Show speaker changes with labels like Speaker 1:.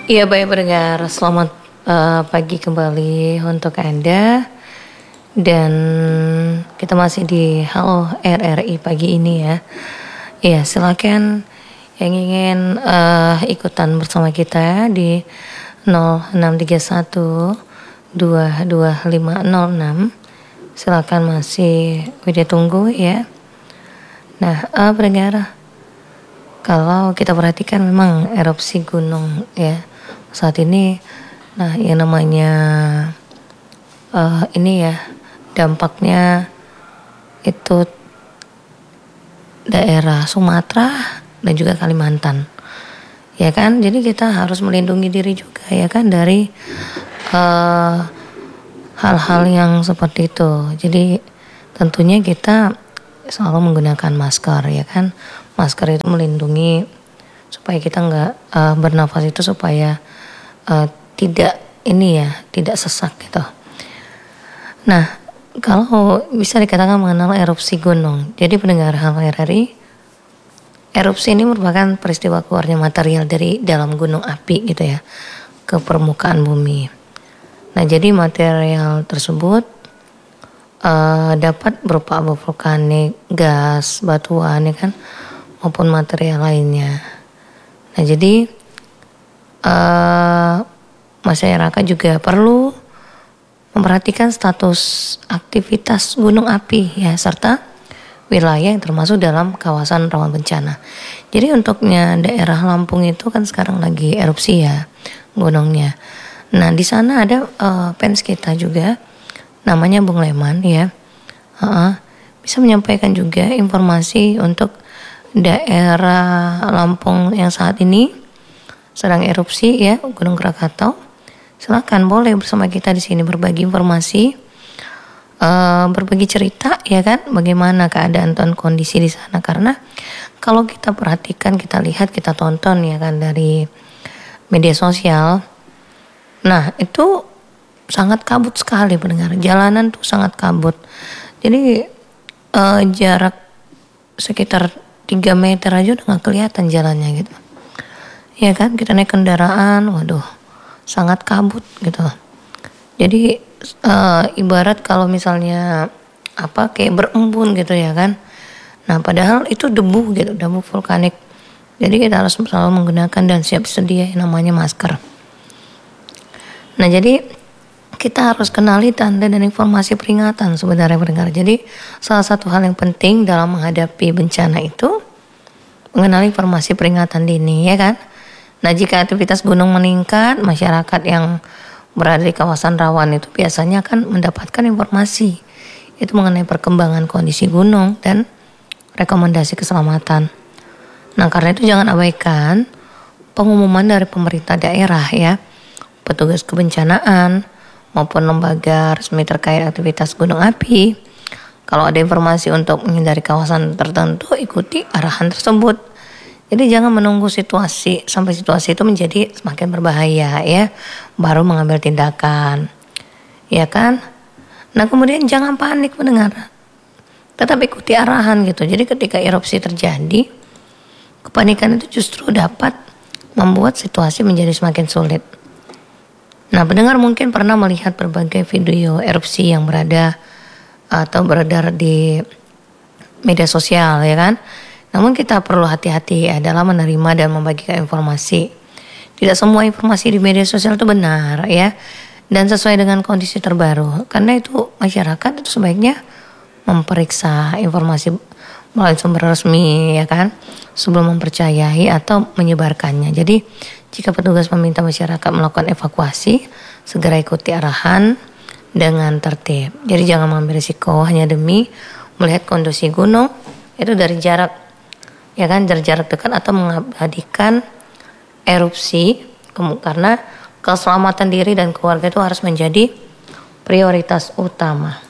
Speaker 1: Iya baik pendengar, selamat pagi kembali untuk Anda. Dan kita masih di Halo RRI pagi ini ya. Iya silakan yang ingin ikutan bersama kita di 0631 22506. Silakan masih Widya tunggu ya. Nah pendengar, kalau kita perhatikan memang erupsi gunung ya saat ini, nah yang namanya ini ya dampaknya itu daerah Sumatera dan juga Kalimantan, ya kan? Jadi kita harus melindungi diri juga ya kan dari hal-hal yang seperti itu. Jadi tentunya kita selalu menggunakan masker ya kan. Masker itu melindungi supaya kita nggak bernafas itu supaya tidak sesak gitu. Nah, kalau bisa dikatakan mengenal erupsi gunung. Jadi pendengar Halo RRI, erupsi ini merupakan peristiwa keluarnya material dari dalam gunung api gitu ya ke permukaan bumi. Nah, jadi material tersebut dapat berupa abu vulkanik, gas, batuan ya kan, maupun material lainnya. Nah, jadi masyarakat juga perlu memperhatikan status aktivitas gunung api ya, serta wilayah yang termasuk dalam kawasan rawan bencana. Jadi untuknya daerah Lampung itu kan sekarang lagi erupsi ya gunungnya. Nah di sana ada fans kita juga namanya Bung Leman ya, bisa menyampaikan juga informasi untuk daerah Lampung yang saat ini sedang erupsi ya Gunung Krakatau. Silakan boleh bersama kita di sini berbagi informasi, berbagi cerita ya kan, bagaimana keadaan dan kondisi di sana. Karena kalau kita perhatikan, kita lihat, kita tonton ya kan dari media sosial, nah itu sangat kabut sekali pendengar. Jalanan tuh sangat kabut. Jadi jarak sekitar 3 meter aja udah gak kelihatan jalannya gitu. Ya kan, kita naik kendaraan, waduh sangat kabut gitu. Jadi ibarat kalau misalnya kayak berembun gitu ya kan. Nah padahal itu debu gitu, debu vulkanik. Jadi kita harus selalu menggunakan dan siap sedia yang namanya masker. Nah jadi kita harus kenali tanda dan informasi peringatan sebenarnya pendengar. Jadi salah satu hal yang penting dalam menghadapi bencana itu mengenali informasi peringatan dini ya kan. Nah jika aktivitas gunung meningkat, masyarakat yang berada di kawasan rawan itu biasanya akan mendapatkan informasi itu mengenai perkembangan kondisi gunung dan rekomendasi keselamatan. Nah karena itu jangan abaikan pengumuman dari pemerintah daerah ya, petugas kebencanaan maupun lembaga resmi terkait aktivitas gunung api. Kalau ada informasi untuk menghindari kawasan tertentu, ikuti arahan tersebut. Jadi jangan menunggu situasi sampai situasi itu menjadi semakin berbahaya ya, baru mengambil tindakan, ya kan? Nah kemudian jangan panik mendengar, tetap ikuti arahan gitu. Jadi ketika erupsi terjadi, kepanikan itu justru dapat membuat situasi menjadi semakin sulit. Nah pendengar mungkin pernah melihat berbagai video erupsi yang beredar di media sosial ya kan? Namun kita perlu hati-hati ya dalam menerima dan membagikan informasi. Tidak semua informasi di media sosial itu benar ya, dan sesuai dengan kondisi terbaru. Karena itu masyarakat itu sebaiknya memeriksa informasi melalui sumber resmi ya kan, sebelum mempercayai atau menyebarkannya. Jadi jika petugas meminta masyarakat melakukan evakuasi, segera ikuti arahan dengan tertib. Jadi jangan mengambil risiko hanya demi melihat kondisi gunung itu dari jarak ya kan, dari jarak dekat atau mengabadikan erupsi, karena keselamatan diri dan keluarga itu harus menjadi prioritas utama.